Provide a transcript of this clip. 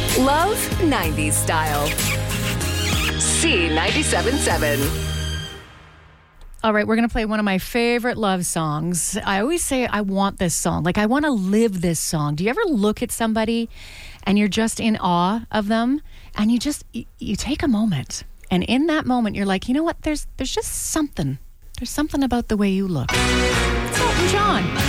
Love 90s style. C97.7. All right, we're going to play one of my favorite love songs. I always say I want this song. Like, I want to live this song. Do you ever look at somebody and you're just in awe of them and you take a moment, and in that moment you're like, you know what? There's just something. There's something about the way you look. It's Elton John.